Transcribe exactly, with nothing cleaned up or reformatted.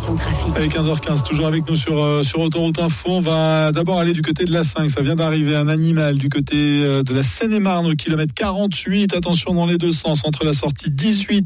l'information trafic. Allez, quinze heures quinze, toujours avec nous sur, euh, sur Autoroute Info. On va d'abord aller du côté de l'A cinq. Ça vient d'arriver, un animal du côté euh, de la Seine-et-Marne au kilomètre quarante-huit. Attention dans les deux sens, entre la sortie dix-huit